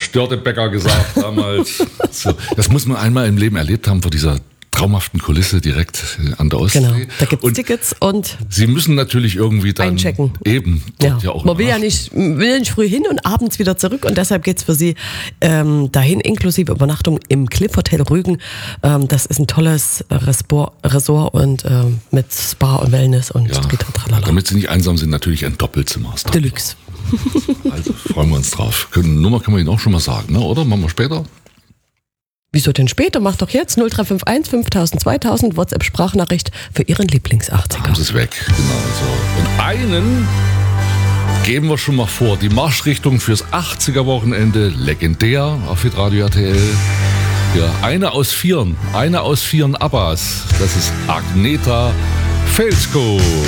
Störtebecker gesagt damals. So, das muss man einmal im Leben erlebt haben vor dieser traumhaften Kulisse direkt an der Ostsee. Genau, da gibt es Tickets und Sie müssen natürlich irgendwie dann einchecken. Eben dort ja auch man will ja nicht früh hin und abends wieder zurück und deshalb geht es für Sie dahin, inklusive Übernachtung im Cliff Hotel Rügen. Das ist ein tolles Resort und mit Spa und Wellness und Tralala. Damit Sie nicht einsam sind, natürlich ein Doppelzimmer. Deluxe. Also freuen wir uns drauf. Nummer können wir Ihnen auch schon mal sagen, ne? Oder? Machen wir später? Wieso denn später? Mach doch jetzt 0351 5000 2000 WhatsApp-Sprachnachricht für Ihren Lieblings-80er. Haben Sie es weg. Genau so. Und einen geben wir schon mal vor. Die Marschrichtung fürs 80er-Wochenende legendär auf Hitradio RTL. Ja, eine aus vieren Abbas. Das ist Agneta Felsko.